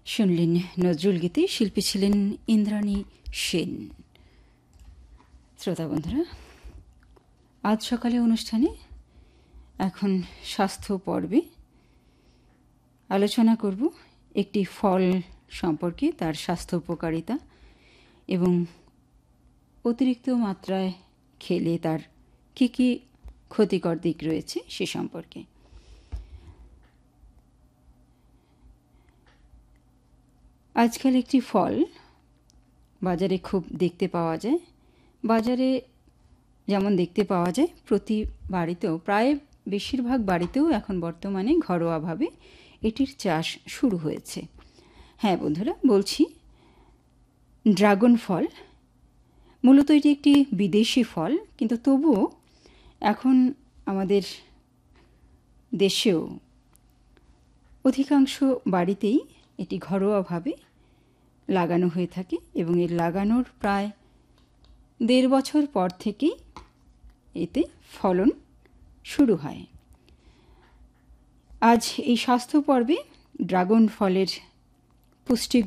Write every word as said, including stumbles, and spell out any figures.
শুনলেন নজরুল গীতি, শিল্পী ছিলেন ইন্দ্রাণী সেন। শ্রোতা বন্ধুরা, আজ সকালে অনুষ্ঠানে এখন স্বাস্থ্য পর্বে আলোচনা করব একটি ফল সম্পর্কে, তার স্বাস্থ্য উপকারিতা এবং অতিরিক্ত মাত্রায় খেলে তার কী কী ক্ষতিকর দিক রয়েছে সে সম্পর্কে। আজকাল একটি ফল বাজারে খুব দেখতে পাওয়া যায়। বাজারে যেমন দেখতে পাওয়া যায়, প্রতি বাড়িতেও, প্রায় বেশিরভাগ বাড়িতেও এখন বর্তমানে ঘরোয়াভাবে এটির চাষ শুরু হয়েছে। হ্যাঁ বন্ধুরা, বলছি ড্রাগন ফল। মূলত এটি একটি বিদেশি ফল, কিন্তু তবুও এখন আমাদের দেশেও অধিকাংশ বাড়িতেই এটি ঘরোয়াভাবে লাগানো হয়ে থাকে এবং এর লাগানোর প্রায় দেড় বছর পর থেকেই এতে ফলন শুরু হয়। আজ এই স্বাস্থ্য পর্বে ড্রাগন ফলের পুষ্টি